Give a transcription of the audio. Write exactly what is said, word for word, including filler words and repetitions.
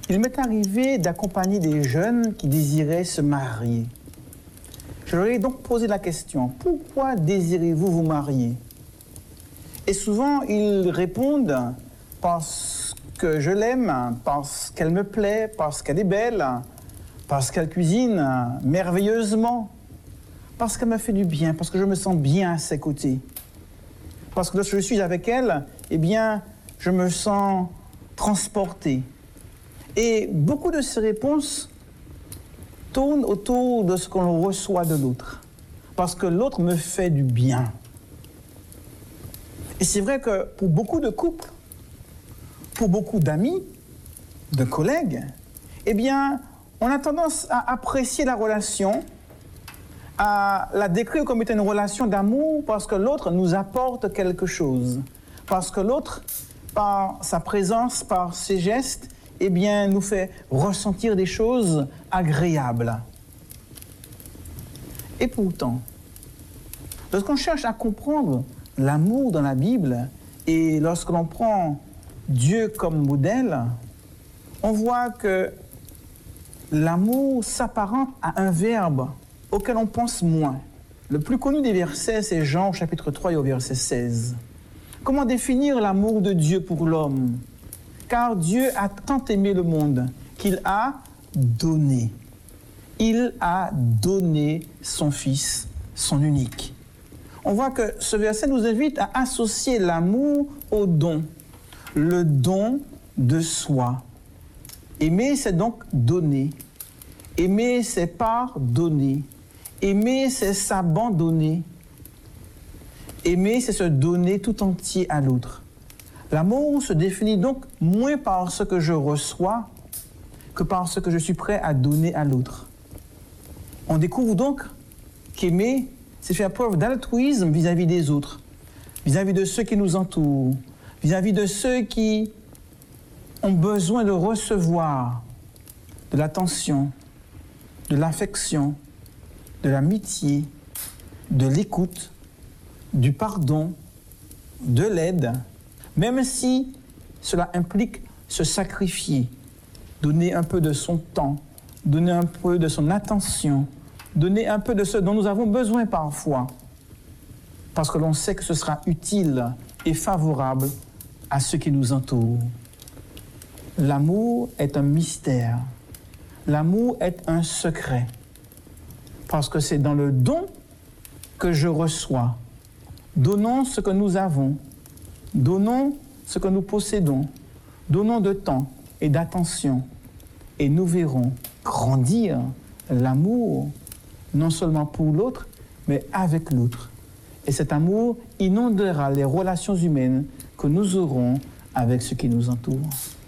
Il m'est arrivé d'accompagner des jeunes qui désiraient se marier. Je leur ai donc posé la question, pourquoi désirez-vous vous marier? Et souvent, ils répondent, parce que je l'aime, parce qu'elle me plaît, parce qu'elle est belle, parce qu'elle cuisine merveilleusement, parce qu'elle me fait du bien, parce que je me sens bien à ses côtés. Parce que lorsque je suis avec elle, eh bien, je me sens transporté. Et beaucoup de ces réponses tournent autour de ce qu'on reçoit de l'autre. Parce que l'autre me fait du bien. Et c'est vrai que pour beaucoup de couples, pour beaucoup d'amis, de collègues, eh bien, on a tendance à apprécier la relation, à la décrire comme étant une relation d'amour parce que l'autre nous apporte quelque chose. Parce que l'autre, par sa présence, par ses gestes, eh bien, nous fait ressentir des choses agréables. Et pourtant, lorsqu'on cherche à comprendre l'amour dans la Bible et lorsque l'on prend Dieu comme modèle, on voit que l'amour s'apparente à un verbe auquel on pense moins. Le plus connu des versets, c'est Jean au chapitre trois et au verset seize. Comment définir l'amour de Dieu pour l'homme? Car Dieu a tant aimé le monde qu'il a donné. Il a donné son Fils, son unique. On voit que ce verset nous invite à associer l'amour au don. Le don de soi. Aimer, c'est donc donner. Aimer, c'est pardonner. Aimer, c'est s'abandonner. Aimer, c'est se donner tout entier à l'autre. L'amour se définit donc moins par ce que je reçois que par ce que je suis prêt à donner à l'autre. On découvre donc qu'aimer, c'est faire preuve d'altruisme vis-à-vis des autres, vis-à-vis de ceux qui nous entourent, vis-à-vis de ceux qui ont besoin de recevoir de l'attention, de l'affection, de l'amitié, de l'écoute, du pardon, de l'aide, même si cela implique se sacrifier, donner un peu de son temps, donner un peu de son attention, donner un peu de ce dont nous avons besoin parfois, parce que l'on sait que ce sera utile et favorable à ceux qui nous entourent. L'amour est un mystère. L'amour est un secret. Parce que c'est dans le don que je reçois. Donnons ce que nous avons. Donnons ce que nous possédons. Donnons de temps et d'attention. Et nous verrons grandir l'amour, non seulement pour l'autre, mais avec l'autre. Et cet amour inondera les relations humaines que nous aurons avec ceux qui nous entourent.